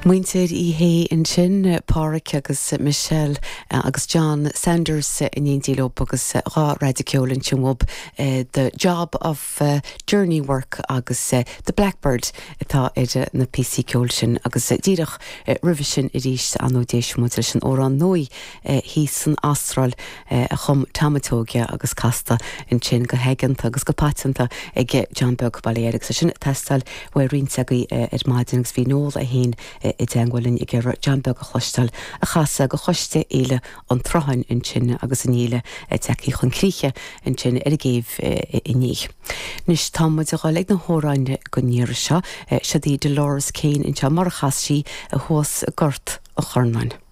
Muintir I hé in sin Pádraig agus Michelle agus John Sanders in Indílop agus rá radiceolin tiomob the job of journey work agus the Blackbird tá ide na PC ceolsin agus díadach revision I ríis anodéis muidir sin órán nói hí san astral a chum tamatógia agus casta in sin go hegant agus go patenta ag John Bug Baléiric sa sin testal where rinsaí maidins bhí nóil a hén I dangwalin I gur jambeg a chostal a chasa go choste eile an trohan in sin agus an eile teki chun críche in sin géh iní. Nis tamid a gáleg na hóráine go níir seo, Dolores Kane in mar chasí a hós gort a chornain.